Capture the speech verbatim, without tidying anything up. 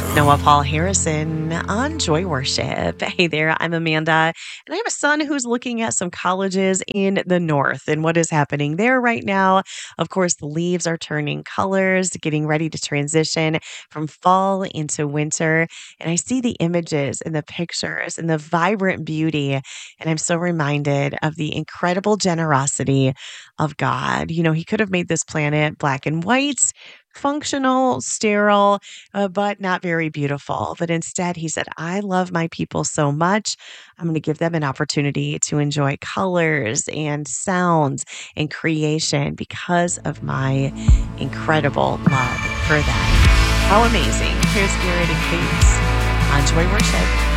Noah Paul Harrison on Joy Worship. Hey there, I'm Amanda, and I have a son who's looking at some colleges in the north and what is happening there right now. Of course, the leaves are turning colors, getting ready to transition from fall into winter. And I see the images and the pictures and the vibrant beauty. And I'm so reminded of the incredible generosity of God. You know, He could have made this planet black and white, functional, sterile, uh, but not very beautiful. But instead, he said, I love my people so much. I'm going to give them an opportunity to enjoy colors and sounds and creation because of my incredible love for them. How amazing. Here's Garrett and Kate on Joy Worship.